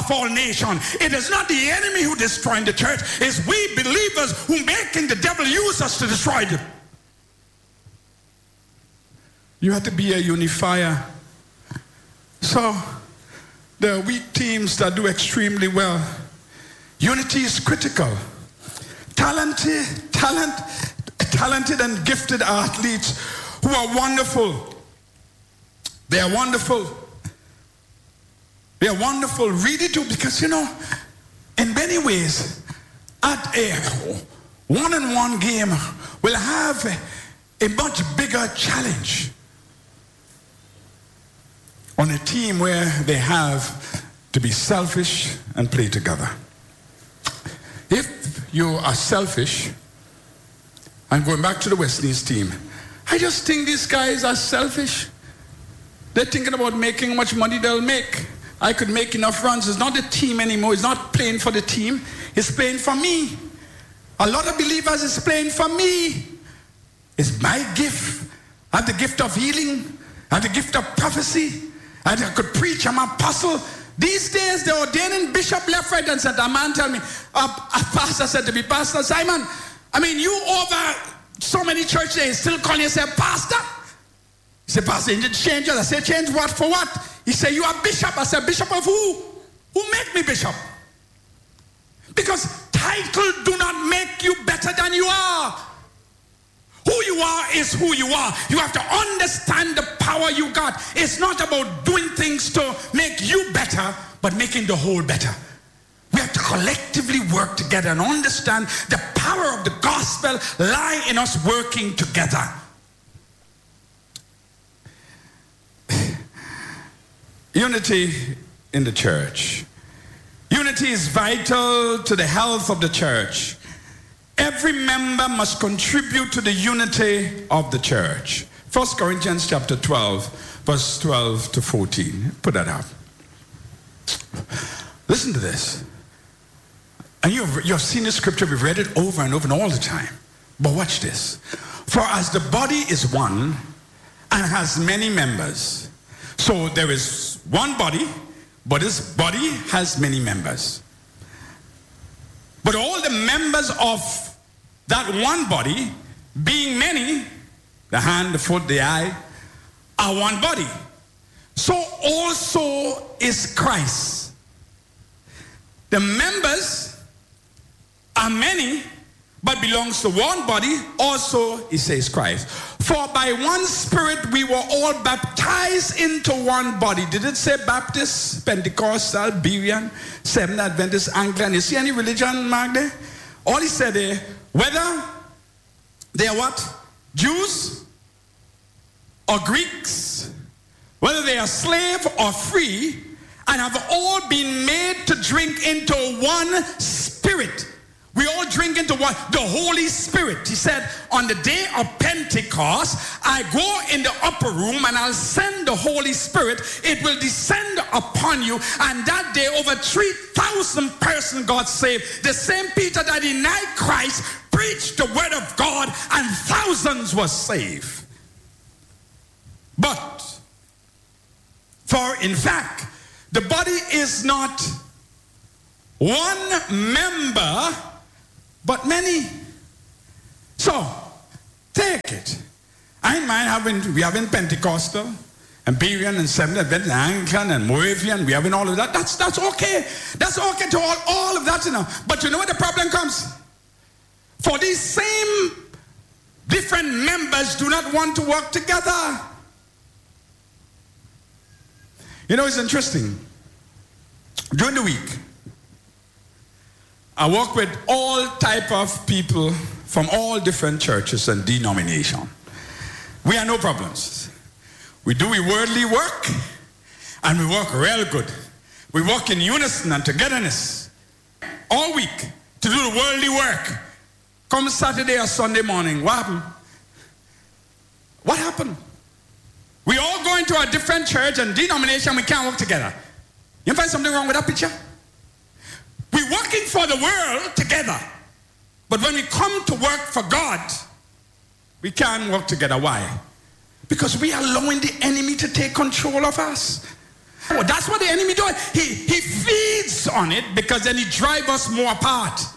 of all nations. It is not the enemy who destroying the church. It's we believers who making the devil use us to destroy them. You have to be a unifier. So there are weak teams that do extremely well. Unity is critical. Talented and gifted athletes who are wonderful. They are wonderful. They are wonderful, really do, because in many ways, at a one-on-one game will have a much bigger challenge on a team where they have to be selfish and play together. If you are selfish, I'm going back to the Wesley's team, I just think these guys are selfish. They're thinking about making how much money they'll make. I could make enough runs. It's not the team anymore. It's not playing for the team. It's playing for me. A lot of believers is playing for me. It's my gift. I have the gift of healing. I have the gift of prophecy. I could preach. I'm an apostle. These days, the ordaining bishop left, right, and said, a man tell me, a pastor said to me, Pastor Simon, I mean, you over so many churches, they still calling yourself pastor? He said, Pastor, you didn't change it. I said, change what for what? He said, you are bishop. I said, bishop of who? Who made me bishop? Because title do not make you better than you are. Who you are is who you are. You have to understand the power you got. It's not about doing things to make you better, but making the whole better. We have to collectively work together and understand the power of the gospel lie in us working together. Unity in the church. Unity is vital to the health of the church. Every member must contribute to the unity of the church. 1 Corinthians chapter 12, verse 12 to 14. Put that up. Listen to this. And you've seen the scripture, we've read it over and over and all the time. But watch this. For as the body is one and has many members, so there is one body, but this body has many members. But all the members of that one body, being many, the hand, the foot, the eye, are one body. So also is Christ. The members are many, but belongs to one body, also, he says, Christ. For by one Spirit we were all baptized into one body. Did it say Baptist, Pentecostal, Berean, Seventh Adventist, Anglican? You see any religion mark there? All he said there, whether they are what? Jews or Greeks, whether they are slave or free, and have all been made to drink into one Spirit. We all drink into what? The Holy Spirit. He said, on the day of Pentecost, I go in the upper room and I'll send the Holy Spirit. It will descend upon you. And that day, over 3,000 persons got saved. The same Peter that denied Christ preached the word of God and thousands were saved. But, for in fact, the body is not one member, but many. So, take it. I mind we having Pentecostal, and Berean, and Seventh Adventist, and Anglican, and Moravian, we having all of that. That's okay. That's okay to all of that, you know. But you know where the problem comes? For these same different members do not want to work together. You know, it's interesting. During the week, I work with all type of people from all different churches and denominations. We have no problems. We do worldly work, and we work real good. We work in unison and togetherness all week to do the worldly work. Come Saturday or Sunday morning, what happened? What happened? We all go into a different church and denomination, we can't work together. You find something wrong with that picture? We're working for the world together. But when we come to work for God, we can't work together. Why? Because we are allowing the enemy to take control of us. Well, that's what the enemy does. He feeds on it because then it drives us more apart.